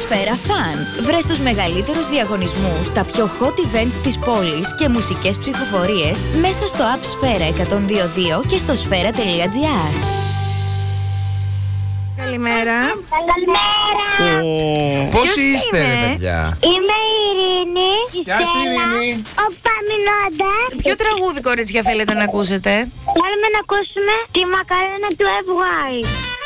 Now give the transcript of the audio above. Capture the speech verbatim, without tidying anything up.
Σφαίρα Fun. Βρες τους μεγαλύτερους διαγωνισμούς, τα πιο hot events της πόλης και μουσικές ψηφοφορίες μέσα στο app Σφαίρα εκατόν δύο δύο και στο σφαίρα τελεία τζι άρ. Καλημέρα. Καλημέρα. Πώς είστε, ρε παιδιά? Είμαι η Ειρήνη. Γεια σου, Ειρήνη. Ο Παμινόντα. Ποιο τραγούδι, κορίτσια, θέλετε να ακούσετε? Θέλουμε να ακούσουμε τη μακαρένα του εφ γουάι.